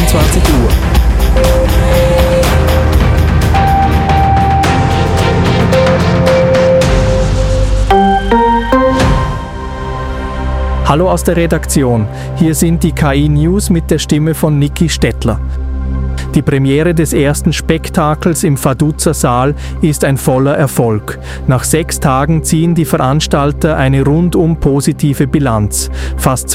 22 Uhr. Hallo aus der Redaktion. Hier sind die KI-News mit der Stimme von Niki Stettler. Die Premiere des ersten Spektakels im Faduzer Saal ist ein voller Erfolg. Nach 6 Tagen ziehen die Veranstalter eine rundum positive Bilanz. Fast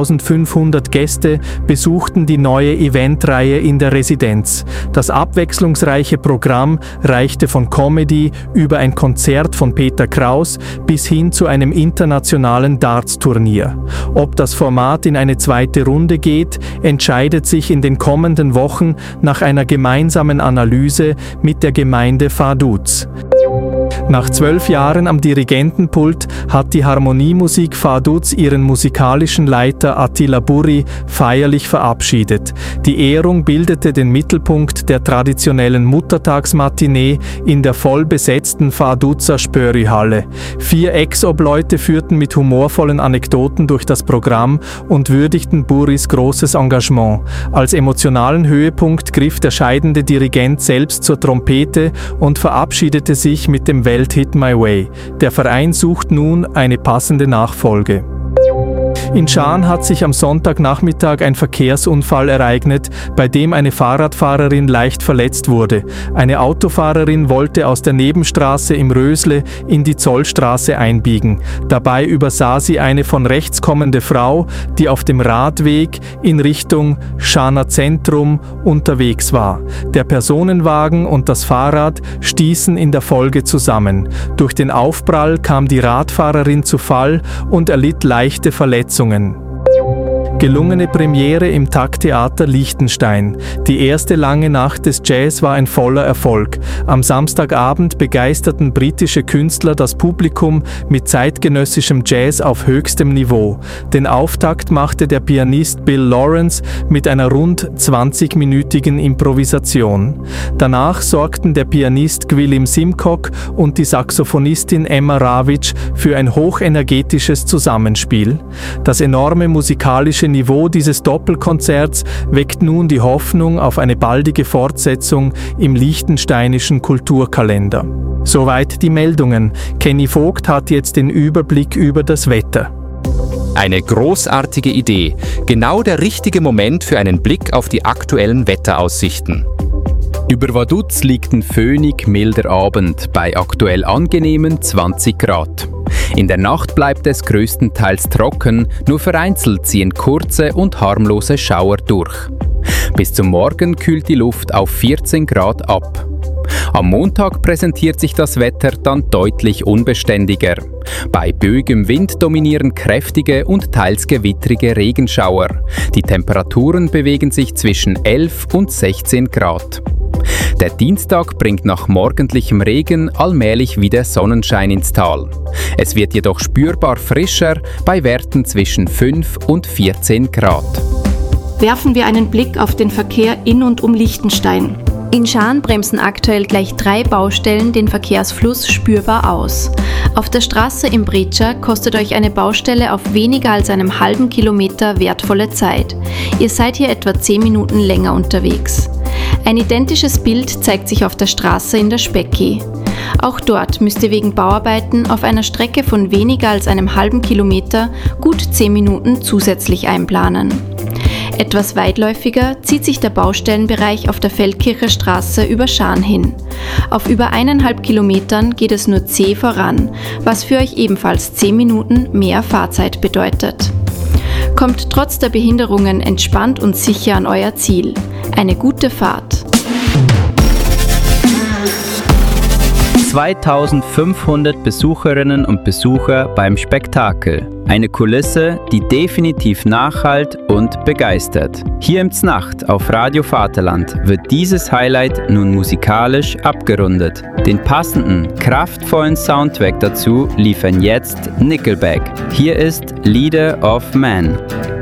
2500 Gäste besuchten die neue Eventreihe in der Residenz. Das abwechslungsreiche Programm reichte von Comedy über ein Konzert von Peter Kraus bis hin zu einem internationalen Darts-Turnier. Ob das Format in eine zweite Runde geht, entscheidet sich in den kommenden Wochen nach einer gemeinsamen Analyse mit der Gemeinde Vaduz. Nach 12 Jahren am Dirigentenpult hat die Harmoniemusik Vaduz ihren musikalischen Leiter Attila Burri feierlich verabschiedet. Die Ehrung bildete den Mittelpunkt der traditionellen Muttertagsmatinee in der voll besetzten Vaduzer Spöri-Halle. 4 Ex-Obleute führten mit humorvollen Anekdoten durch das Programm und würdigten Burris großes Engagement. Als emotionalen Höhepunkt griff der scheidende Dirigent selbst zur Trompete und verabschiedete sich mit dem Welthit My Way. Der Verein sucht nun eine passende Nachfolge. In Schaan hat sich am Sonntagnachmittag ein Verkehrsunfall ereignet, bei dem eine Fahrradfahrerin leicht verletzt wurde. Eine Autofahrerin wollte aus der Nebenstraße im Rösle in die Zollstraße einbiegen. Dabei übersah sie eine von rechts kommende Frau, die auf dem Radweg in Richtung Schaaner Zentrum unterwegs war. Der Personenwagen und das Fahrrad stießen in der Folge zusammen. Durch den Aufprall kam die Radfahrerin zu Fall und erlitt leichte Verletzungen. Gelungene Premiere im Takt-Theater Liechtenstein. Die erste lange Nacht des Jazz war ein voller Erfolg. Am Samstagabend begeisterten britische Künstler das Publikum mit zeitgenössischem Jazz auf höchstem Niveau. Den Auftakt machte der Pianist Bill Lawrence mit einer rund 20-minütigen Improvisation. Danach sorgten der Pianist Gwilim Simcock und die Saxophonistin Emma Rawitsch für ein hochenergetisches Zusammenspiel. Das enorme musikalische Niveau dieses Doppelkonzerts weckt nun die Hoffnung auf eine baldige Fortsetzung im liechtensteinischen Kulturkalender. Soweit die Meldungen. Kenny Vogt hat jetzt den Überblick über das Wetter. Eine großartige Idee. Genau der richtige Moment für einen Blick auf die aktuellen Wetteraussichten. Über Vaduz liegt ein föhnig milder Abend bei aktuell angenehmen 20 Grad. In der Nacht bleibt es größtenteils trocken, nur vereinzelt ziehen kurze und harmlose Schauer durch. Bis zum Morgen kühlt die Luft auf 14 Grad ab. Am Montag präsentiert sich das Wetter dann deutlich unbeständiger. Bei böigem Wind dominieren kräftige und teils gewittrige Regenschauer. Die Temperaturen bewegen sich zwischen 11 und 16 Grad. Der Dienstag bringt nach morgendlichem Regen allmählich wieder Sonnenschein ins Tal. Es wird jedoch spürbar frischer bei Werten zwischen 5 und 14 Grad. Werfen wir einen Blick auf den Verkehr in und um Liechtenstein. In Schaan bremsen aktuell gleich 3 Baustellen den Verkehrsfluss spürbar aus. Auf der Straße im Britscha kostet euch eine Baustelle auf weniger als einem halben Kilometer wertvolle Zeit. Ihr seid hier etwa 10 Minuten länger unterwegs. Ein identisches Bild zeigt sich auf der Straße in der Specki. Auch dort müsst ihr wegen Bauarbeiten auf einer Strecke von weniger als einem halben Kilometer gut 10 Minuten zusätzlich einplanen. Etwas weitläufiger zieht sich der Baustellenbereich auf der Feldkircher Straße über Schaan hin. Auf über 1,5 Kilometern geht es nur zäh voran, was für euch ebenfalls 10 Minuten mehr Fahrzeit bedeutet. Kommt trotz der Behinderungen entspannt und sicher an euer Ziel. Eine gute Fahrt. 2500 Besucherinnen und Besucher beim Spektakel. Eine Kulisse, die definitiv nachhallt und begeistert. Hier im Znacht auf Radio Vaterland wird dieses Highlight nun musikalisch abgerundet. Den passenden, kraftvollen Soundtrack dazu liefern jetzt Nickelback. Hier ist Leader of Man.